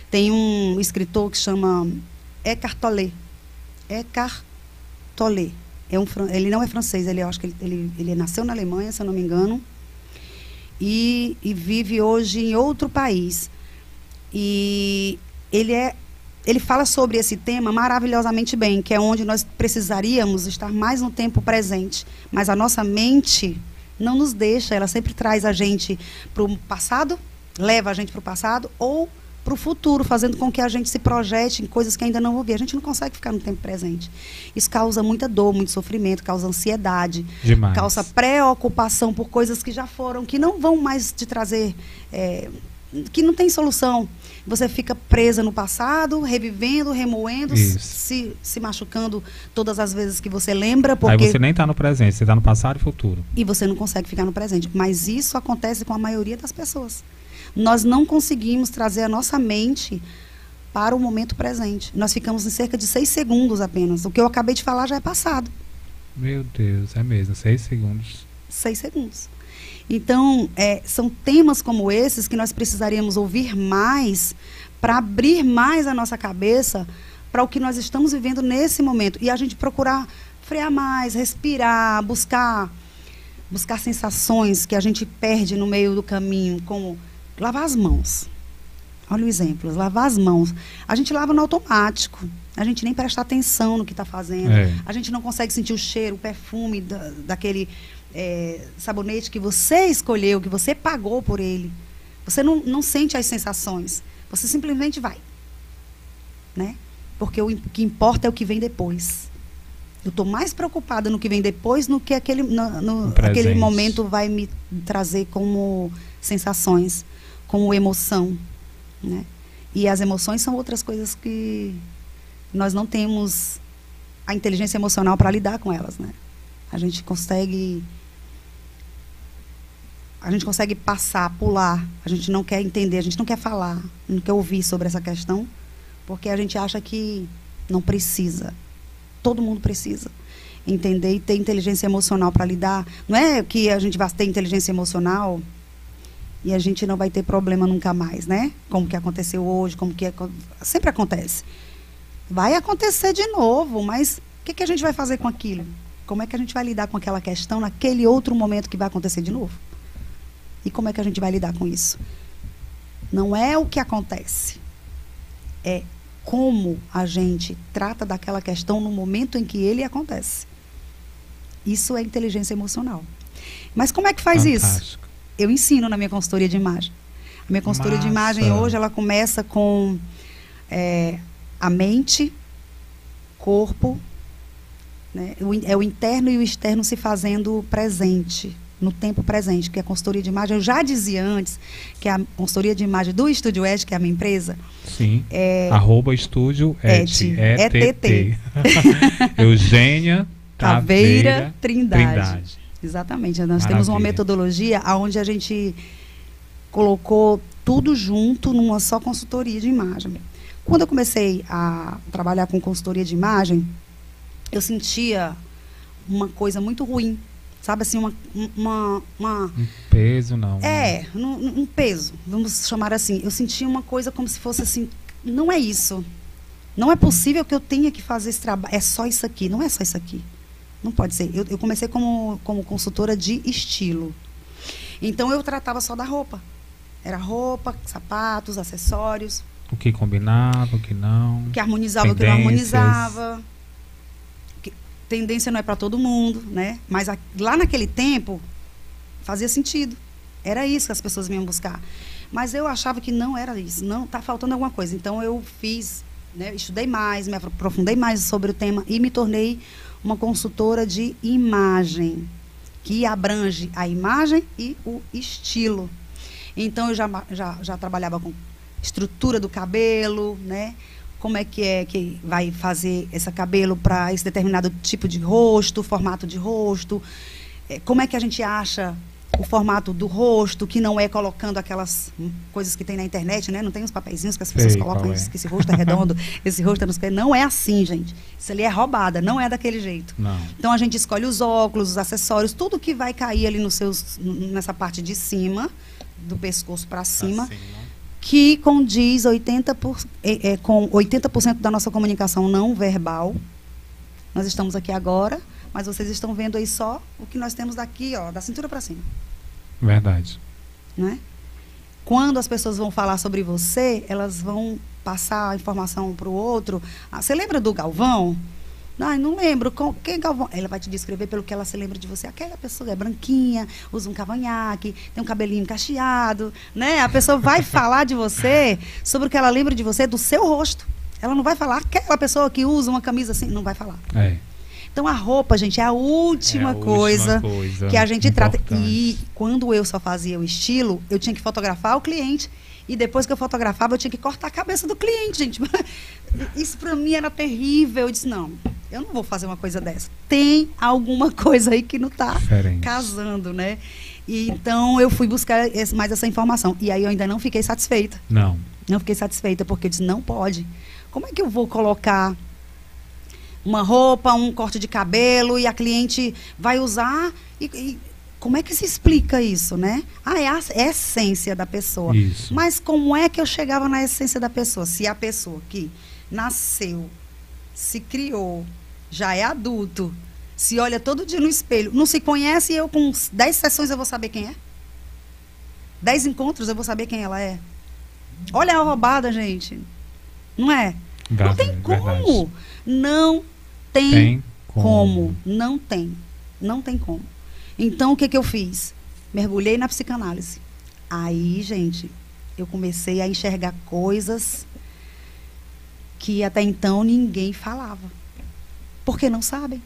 Tem um escritor que chama Eckhart Tolle. Eckhart Tolle. Ele não é francês, eu acho que ele nasceu na Alemanha, se eu não me engano, e vive hoje em outro país. E ele fala sobre esse tema maravilhosamente bem, que é onde nós precisaríamos estar mais no tempo presente. Mas a nossa mente não nos deixa, ela sempre traz a gente para o passado, leva a gente para o passado, ou para o futuro, fazendo com que a gente se projete em coisas que ainda não ouvi. A gente não consegue ficar no tempo presente. Isso causa muita dor, muito sofrimento, causa ansiedade, demais. Causa preocupação por coisas que já foram, que não vão mais te trazer, que não tem solução. Você fica presa no passado, revivendo, remoendo, se machucando todas as vezes que você lembra. Porque... Aí você nem está no presente, você está no passado e futuro. E você não consegue ficar no presente. Mas isso acontece com a maioria das pessoas. Nós não conseguimos trazer a nossa mente para o momento presente. Nós ficamos em cerca de 6 segundos apenas. O que eu acabei de falar já é passado. Meu Deus, é mesmo, 6 segundos. 6 segundos. Então, são temas como esses que nós precisaríamos ouvir mais para abrir mais a nossa cabeça para o que nós estamos vivendo nesse momento. E a gente procurar frear mais, respirar, buscar sensações que a gente perde no meio do caminho, como lavar as mãos. Olha o exemplo, lavar as mãos. A gente lava no automático. A gente nem presta atenção no que está fazendo. A gente não consegue sentir o cheiro, o perfume daquele sabonete que você escolheu, que você pagou por ele. Você não sente as sensações. Você simplesmente vai. Né? Porque o que importa é o que vem depois. Eu estou mais preocupada no que vem depois do que aquele momento vai me trazer como sensações, como emoção, né? E as emoções são outras coisas que nós não temos a inteligência emocional para lidar com elas, né? A gente consegue passar, pular, a gente não quer entender, a gente não quer falar, não quer ouvir sobre essa questão, porque a gente acha que não precisa. Todo mundo precisa entender e ter inteligência emocional para lidar. Não é que a gente vai ter inteligência emocional e a gente não vai ter problema nunca mais, né? Como que aconteceu hoje, sempre acontece. Vai acontecer de novo, mas o que a gente vai fazer com aquilo? Como é que a gente vai lidar com aquela questão naquele outro momento que vai acontecer de novo? E como é que a gente vai lidar com isso? Não é o que acontece, é como a gente trata daquela questão no momento em que ele acontece. Isso é inteligência emocional. Mas como é que faz isso? Eu ensino na minha consultoria de imagem. A minha consultoria de imagem hoje, ela começa com a mente, corpo, né? É o interno e o externo se fazendo presente, no tempo presente, que a consultoria de imagem, eu já dizia antes, que a consultoria de imagem do Estúdio ET, que é a minha empresa. Sim, @Estúdio ET, ETT. Eugênia Taveira Trindade. Exatamente, nós temos uma metodologia onde a gente colocou tudo junto numa só consultoria de imagem. Quando eu comecei a trabalhar com consultoria de imagem, eu sentia uma coisa muito ruim. Sabe assim, um peso, não. Um peso, vamos chamar assim. Eu sentia uma coisa como se fosse assim, não é isso. Não é possível que eu tenha que fazer esse trabalho. É só isso aqui, não é só isso aqui. Não pode ser. Eu comecei como consultora de estilo. Então, eu tratava só da roupa. Era roupa, sapatos, acessórios. O que combinava, o que não. O que harmonizava, o que não harmonizava. Tendência não é para todo mundo, né? Mas lá naquele tempo, fazia sentido. Era isso que as pessoas vinham buscar. Mas eu achava que não era isso. Não, está faltando alguma coisa. Então, eu fiz, né, estudei mais, me aprofundei mais sobre o tema e me tornei uma consultora de imagem, que abrange a imagem e o estilo. Então, eu já trabalhava com estrutura do cabelo, né? Como é que vai fazer esse cabelo para esse determinado tipo de rosto, formato de rosto. Como é que a gente acha o formato do rosto, que não é colocando aquelas coisas que tem na internet, né? Não tem uns papeizinhos que as pessoas colocam, que esse rosto é redondo, esse rosto é não é assim, gente. Isso ali é roubada, não é daquele jeito. Não. Então, a gente escolhe os óculos, os acessórios, tudo que vai cair ali nessa parte de cima, do pescoço para cima, que condiz com 80% da nossa comunicação não verbal. Nós estamos aqui agora, mas vocês estão vendo aí só o que nós temos daqui, ó, da cintura para cima. Verdade. Não é? Quando as pessoas vão falar sobre você, elas vão passar a informação para o outro. Ah, você lembra do Galvão? Não lembro. Quem é Galvão? Ela vai te descrever pelo que ela se lembra de você. Aquela pessoa é branquinha, usa um cavanhaque, tem um cabelinho cacheado, né? A pessoa vai falar de você sobre o que ela lembra de você do seu rosto. Ela não vai falar aquela pessoa que usa uma camisa assim, não vai falar. Então, a roupa, gente, é a última coisa que a gente trata. E quando eu só fazia o estilo, eu tinha que fotografar o cliente. E depois que eu fotografava, eu tinha que cortar a cabeça do cliente, gente. Isso para mim era terrível. Eu disse, não, eu não vou fazer uma coisa dessa. Tem alguma coisa aí que não está casando, né? E, então, eu fui buscar mais essa informação. E aí eu ainda não fiquei satisfeita. Não fiquei satisfeita, porque eu disse, não pode. Como é que eu vou colocar uma roupa, um corte de cabelo, e a cliente vai usar, e como é que se explica isso, né? É a essência da pessoa. Isso. Mas como é que eu chegava na essência da pessoa? Se a pessoa que nasceu, se criou, já é adulto, se olha todo dia no espelho, não se conhece, e eu com 10 sessões eu vou saber quem é? 10 encontros eu vou saber quem ela é? Olha a roubada, gente. Não é? Não tem como. Não tem como. Não tem como. Então, o que eu fiz? Mergulhei na psicanálise. Aí, gente, eu comecei a enxergar coisas que até então ninguém falava. Porque não sabem.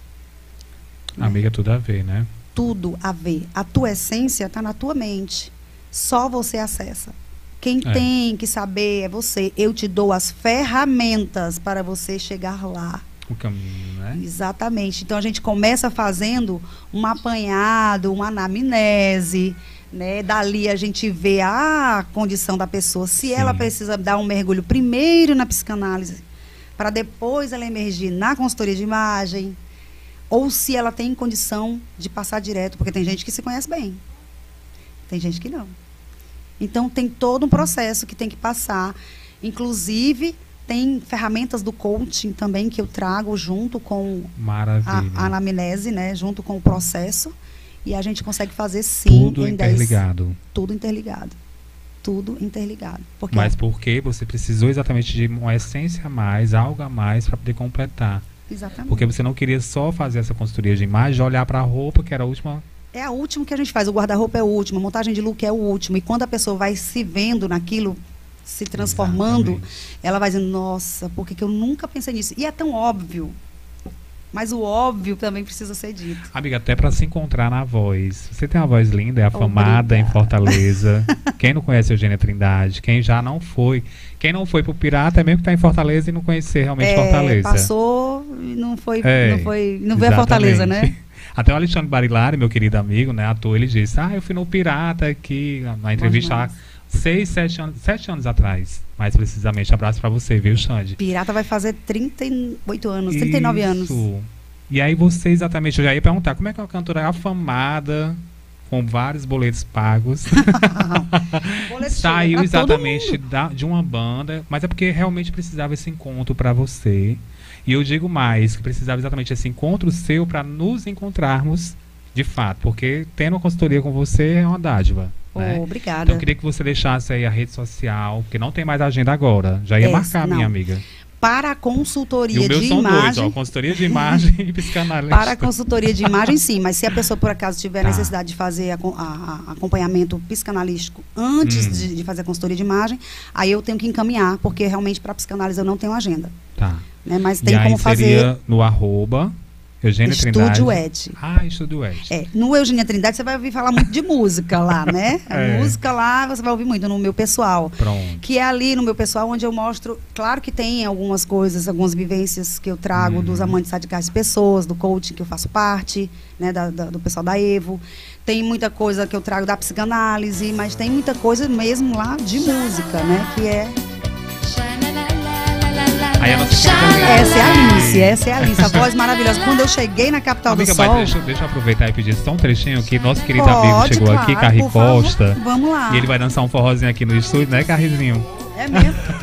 Amiga, tudo a ver, né? Tudo a ver. A tua essência está na tua mente. Só você acessa. Quem tem que saber é você. Eu te dou as ferramentas para você chegar lá. O caminho, né? Exatamente. Então, a gente começa fazendo um apanhado, uma anamnese, né? Dali a gente vê a condição da pessoa. Se ela precisa dar um mergulho primeiro na psicanálise, para depois ela emergir na consultoria de imagem, ou se ela tem condição de passar direto, porque tem gente que se conhece bem. Tem gente que não. Então, tem todo um processo que tem que passar. Inclusive, tem ferramentas do coaching também que eu trago junto com a anamnese, né? Junto com o processo. E a gente consegue fazer, sim, tudo interligado. Tudo interligado. Tudo interligado. Mas porque você precisou exatamente de uma essência a mais, algo a mais, para poder completar. Exatamente. Porque você não queria só fazer essa consultoria de imagem, olhar para a roupa, que era a última... É a última que a gente faz. O guarda-roupa é o último, a montagem de look é o último. E quando a pessoa vai se vendo naquilo, se transformando, ela vai dizendo, nossa, por que eu nunca pensei nisso? E é tão óbvio. Mas o óbvio também precisa ser dito. Amiga, até para se encontrar na voz. Você tem uma voz linda, é afamada em Fortaleza. Quem não conhece a Eugênia Trindade, quem já não foi, quem não foi pro Pirata é mesmo que está em Fortaleza e não conhecer realmente Fortaleza. Passou e não veio a Fortaleza, né? Até o Alexandre Barilari, meu querido amigo, né, ator, ele disse, eu fui no Pirata aqui, na entrevista há 7 anos atrás. Mais precisamente, abraço pra você, viu, Xande? Pirata vai fazer 38 anos, 39 anos. E aí você exatamente, eu já ia perguntar, como é que uma cantora é afamada, com vários boletos pagos, saiu exatamente de uma banda, mas é porque realmente precisava esse encontro pra você. E eu digo mais, que precisava exatamente esse encontro seu para nos encontrarmos de fato, porque tendo uma consultoria com você é uma dádiva. Né? Obrigada. Então eu queria que você deixasse aí a rede social, porque não tem mais agenda agora. Já ia marcar, minha amiga. Para a consultoria de são imagem. Dois, consultoria de imagem e psicanalista. Para a consultoria de imagem, sim, mas se a pessoa por acaso tiver necessidade de fazer acompanhamento psicanalístico antes de fazer a consultoria de imagem, aí eu tenho que encaminhar, porque realmente para a psicanálise eu não tenho agenda. Tá. Né, mas tem como fazer no @ Eugênia Trindade. Estúdio Ed. Estúdio Ed. No Eugênia Trindade você vai ouvir falar muito de música lá, né? A música lá você vai ouvir muito no meu pessoal. Pronto. Que é ali no meu pessoal onde eu mostro, claro que tem algumas coisas, algumas vivências que eu trago dos amantes radicais de pessoas, do coaching que eu faço parte, né, do pessoal da Evo. Tem muita coisa que eu trago da psicanálise, mas tem muita coisa mesmo lá de música, né? Que é Aí a nossa querida Essa é a Alice, a voz maravilhosa. Quando eu cheguei na capital amiga, do Sol... mas deixa eu aproveitar e pedir só um trechinho que nosso querido Pode, amigo chegou claro, aqui, Carri por favor. Costa. Vamos lá. E ele vai dançar um forrozinho aqui no estúdio, né, Carrizinho? É mesmo.